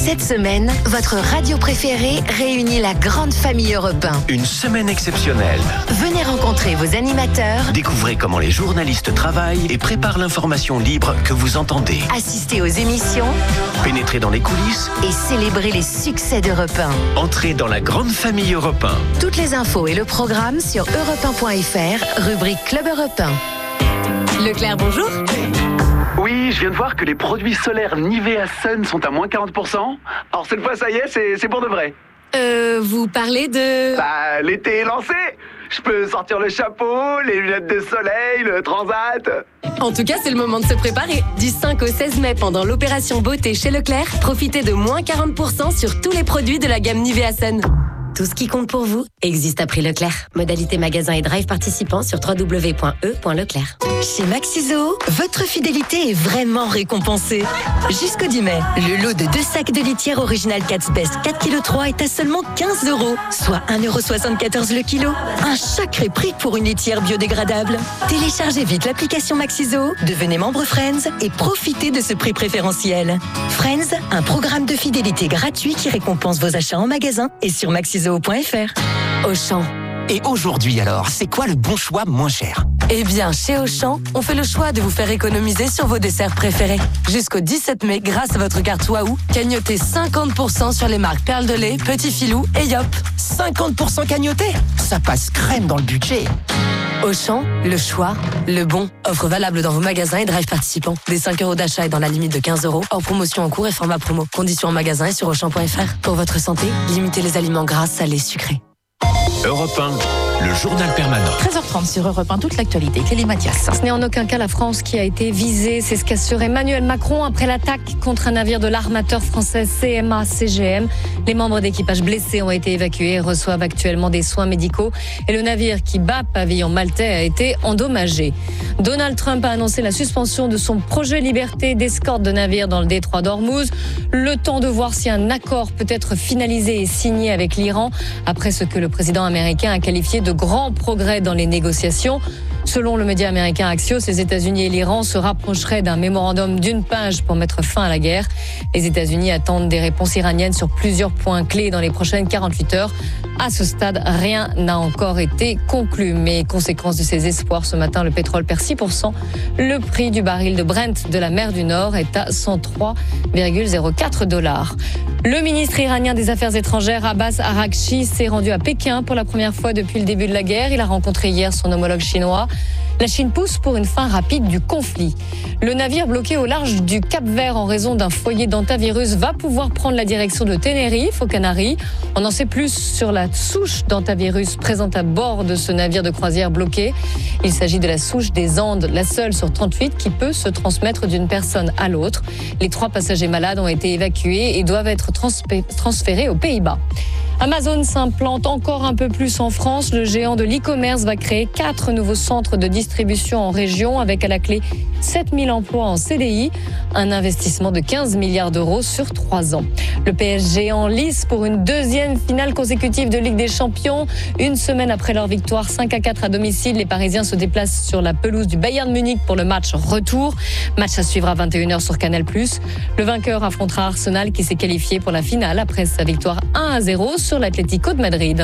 Cette semaine, votre radio préférée réunit la grande famille Europe 1. Une semaine exceptionnelle. Venez rencontrer vos animateurs, Découvrez comment les journalistes travaillent et préparent l'information libre que vous entendez. assistez aux émissions Pénétrez dans les coulisses. et célébrez les succès d'Europe 1. Entrez dans la grande famille Europe 1. Toutes les infos et le programme sur europe1.fr, rubrique Club Europe 1. Leclerc, bonjour. Oui, je viens de voir que les produits solaires Nivea Sun sont à moins 40%. Alors cette fois, ça y est, c'est pour de vrai. Vous parlez de... Bah, l'été est lancé. Je peux sortir le chapeau, les lunettes de soleil, le transat. En tout cas, c'est le moment de se préparer. Du 5 au 16 mai, pendant l'opération beauté chez Leclerc, profitez de moins 40% sur tous les produits de la gamme Nivea Sun. Tout ce qui compte pour vous existe à prix Leclerc. Modalité magasin et drive participants sur www.e.leclerc. Chez Maxiso, votre fidélité est vraiment récompensée. Jusqu'au 10 mai, le lot de 2 sacs de litière original Cat's Best 4,3 kg est à seulement 15 €, soit 1,74 € le kilo. Un sacré prix pour une litière biodégradable. Téléchargez vite l'application Maxiso, devenez membre Friends et profitez de ce prix préférentiel. Friends, un programme de fidélité gratuit qui récompense vos achats en magasin et sur maxiso.fr. Auchan. Et aujourd'hui alors, c'est quoi le bon choix moins cher? Eh bien, chez Auchan, on fait le choix de vous faire économiser sur vos desserts préférés. Jusqu'au 17 mai, grâce à votre carte Waouh, cagnotez 50% sur les marques Perle de lait, Petit Filou et Yop. 50% cagnoté? Ça passe crème dans le budget. Auchan, le choix, le bon. Offre valable dans vos magasins et drive participants. Des 5 € d'achat et dans la limite de 15 €. Hors promotion en cours et format promo. Conditions en magasin et sur Auchan.fr. Pour votre santé, limitez les aliments gras, salés, sucrés. Europe 1, le journal permanent. 13h30 sur Europe 1, toute l'actualité. Clélie Mathias. Ce n'est en aucun cas la France qui a été visée. C'est ce qu'assure Emmanuel Macron après l'attaque contre un navire de l'armateur français CMA-CGM. Les membres d'équipage blessés ont été évacués et reçoivent actuellement des soins médicaux. Et le navire qui bat pavillon maltais a été endommagé. Donald Trump a annoncé la suspension de son projet liberté d'escorte de navires dans le détroit d'Ormuz. Le temps de voir si un accord peut être finalisé et signé avec l'Iran après ce que le président américain a qualifié de grands progrès dans les négociations. Selon le média américain Axios, les États-Unis et l'Iran se rapprocheraient d'un mémorandum d'une page pour mettre fin à la guerre. Les États-Unis attendent des réponses iraniennes sur plusieurs points clés dans les prochaines 48 heures. À ce stade, rien n'a encore été conclu. Mais conséquence de ces espoirs, ce matin, le pétrole perd 6%. Le prix du baril de Brent de la mer du Nord est à 103,04 $. Le ministre iranien des Affaires étrangères, Abbas Araghchi, s'est rendu à Pékin pour la première fois depuis le début de la guerre. Il a rencontré hier son homologue chinois. La Chine pousse pour une fin rapide du conflit. Le navire bloqué au large du Cap-Vert en raison d'un foyer d'hantavirus va pouvoir prendre la direction de Tenerife, aux Canaries. On en sait plus sur la souche d'hantavirus présente à bord de ce navire de croisière bloqué. Il s'agit de la souche des Andes, la seule sur 38 qui peut se transmettre d'une personne à l'autre. Les 3 passagers malades ont été évacués et doivent être transférés aux Pays-Bas. Amazon s'implante encore un peu plus en France. Le géant de l'e-commerce va créer 4 nouveaux centres de distribution en région avec à la clé 7000 emplois en CDI. Un investissement de 15 milliards d'euros sur 3 ans. Le PSG en lice pour une 2e finale consécutive de Ligue des Champions. Une semaine après leur victoire 5-4 à domicile, les Parisiens se déplacent sur la pelouse du Bayern Munich pour le match retour. Match à suivre à 21 h sur Canal+. Le vainqueur affrontera Arsenal qui s'est qualifié pour la finale après sa victoire 1-0 sur l'Atlético de Madrid.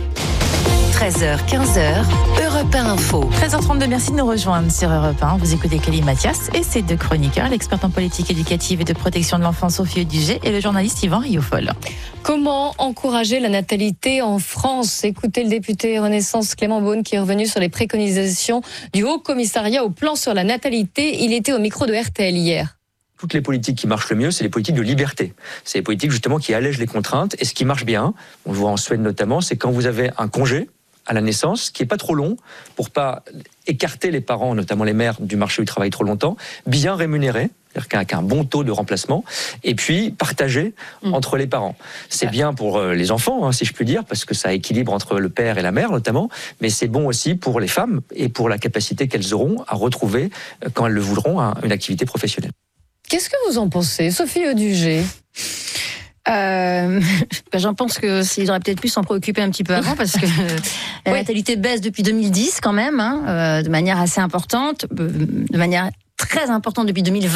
13h, 15h, Europe 1 Info. 13h32, merci de nous rejoindre sur Europe 1. Vous écoutez Clélie Mathias et ses 2 chroniqueurs, l'experte en politique éducative et de protection de l'enfance Sophie Audugé et le journaliste Yvan Rioufol. Comment encourager la natalité en France? Écoutez le député Renaissance Clément Beaune qui est revenu sur les préconisations du Haut Commissariat au plan sur la natalité. Il était au micro de RTL hier. Toutes les politiques qui marchent le mieux, c'est les politiques de liberté. C'est les politiques justement qui allègent les contraintes. Et ce qui marche bien, on le voit en Suède notamment, c'est quand vous avez un congé à la naissance qui est pas trop long pour pas écarter les parents, notamment les mères, du marché du travail trop longtemps, bien rémunéré. C'est-à-dire qu'avec un bon taux de remplacement, et puis partagé entre les parents. C'est bien pour les enfants, si je puis dire, parce que ça équilibre entre le père et la mère notamment, mais c'est bon aussi pour les femmes et pour la capacité qu'elles auront à retrouver, quand elles le voudront, une activité professionnelle. Qu'est-ce que vous en pensez, Sophie Audugé? J'en pense qu'ils auraient peut-être pu s'en préoccuper un petit peu avant parce que la natalité baisse depuis 2010 quand même, de manière assez importante, de manière très importante depuis 2020.